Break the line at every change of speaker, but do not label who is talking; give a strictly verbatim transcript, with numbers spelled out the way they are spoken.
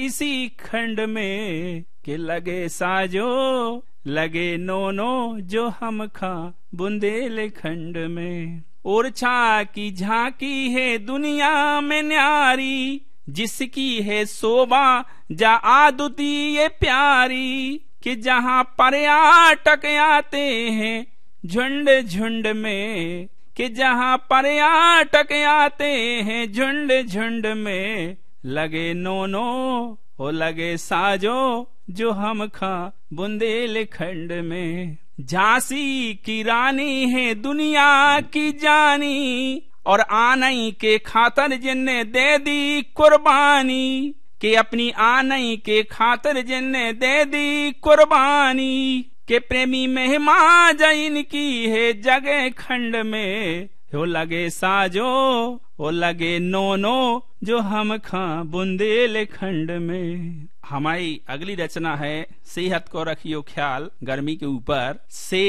इसी खंड में के लगे साजो लगे नोनो जो हम खा बुंदेलखंड में। ओरछा की झांकी है दुनिया में न्यारी, जिसकी है शोभा जा आदुती ये प्यारी, कि जहाँ पर्यटक आते हैं झुंड झुंड में, कि जहाँ पर्यटक आते हैं झुंड झुंड में, लगे नोनो हो लगे साजो जो हम खा बुंदेलखंड में। झांसी की रानी है दुनिया की जानी, और आनई के खातर जिनने दे दी कुर्बानी, कि अपनी आनई के खातर जिनने दे दी कुर्बानी, के प्रेमी महिमा जैन की है जगह खंड में, हो लगे साजो हो लगे नोनो जो हम खा बुंदेलखंड में। हमारी अगली रचना है सेहत को रखियो ख्याल गर्मी के ऊपर। से